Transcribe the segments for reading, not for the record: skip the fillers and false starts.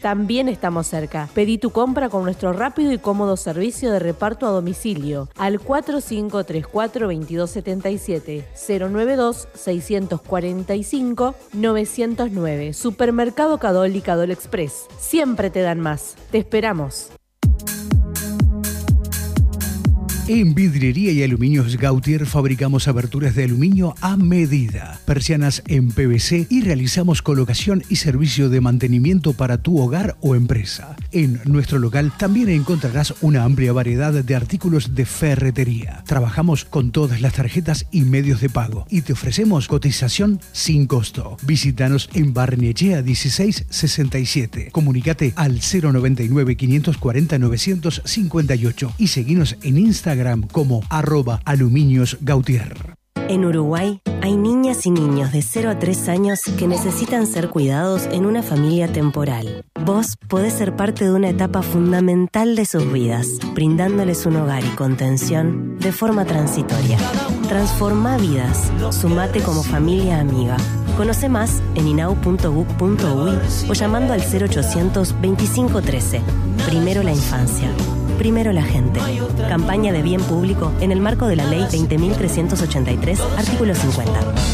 también estamos cerca. Pedí tu compra con nuestro rápido y cómodo servicio de reparto a domicilio al 4534-2277 092-645-909. Supermercado Cadol y Cadol Express. Siempre te dan más. Te esperamos. En Vidriería y Aluminios Gautier fabricamos aberturas de aluminio a medida, persianas en PVC y realizamos colocación y servicio de mantenimiento para tu hogar o empresa. En nuestro local también encontrarás una amplia variedad de artículos de ferretería. Trabajamos con todas las tarjetas y medios de pago y te ofrecemos cotización sin costo. Visítanos en Barnechea 1667. Comunícate al 099 540 958 y seguinos en Instagram como @aluminiosgautier. En Uruguay hay niñas y niños de 0 a 3 años que necesitan ser cuidados en una familia temporal. Vos podés ser parte de una etapa fundamental de sus vidas, brindándoles un hogar y contención de forma transitoria. Transforma vidas. Sumate como familia amiga. Conoce más en inau.gov.uy o llamando al 0800 2513. Primero la infancia. Primero la gente. Campaña de bien público en el marco de la Ley 20.383, artículo 50.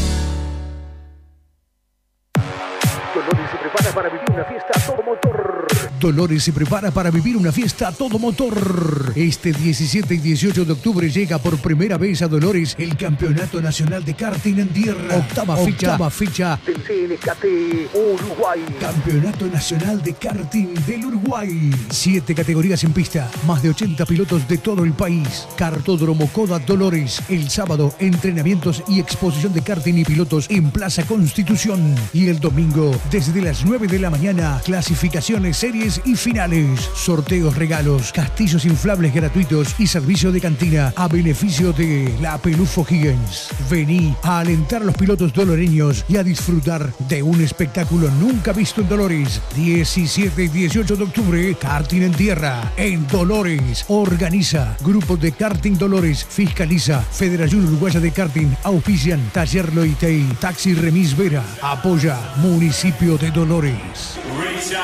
Dolores se prepara para vivir una fiesta a todo motor. Dolores se prepara para vivir una fiesta a todo motor. Este 17 y 18 de octubre llega por primera vez a Dolores el Campeonato Nacional de Karting en Tierra. Octava fecha del CNKT Uruguay. Campeonato Nacional de Karting del Uruguay. 7 categorías en pista, más de 80 pilotos de todo el país. Kartódromo Coda Dolores. El sábado, entrenamientos y exposición de karting y pilotos en Plaza Constitución. Y el domingo, desde las 9 de la mañana, clasificaciones, series y finales. Sorteos, regalos, castillos inflables gratuitos y servicio de cantina a beneficio de la Pelufo Higgins. Vení a alentar a los pilotos doloreños y a disfrutar de un espectáculo nunca visto en Dolores. 17 y 18 de octubre, Karting en Tierra, en Dolores. Organiza Grupo de Karting Dolores. Fiscaliza Federación Uruguaya de Karting. Auspician Taller Loitei, Taxi Remis Vera. Apoya Municipio de Dolores.